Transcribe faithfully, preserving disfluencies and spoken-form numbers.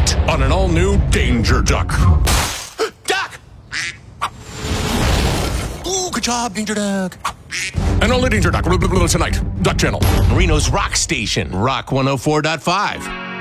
tonight on an all-new Danger Duck. Duck! Ooh, good job, Danger Duck. An all-new Danger Duck tonight. Duck Channel. Reno's rock station, Rock one oh four point five.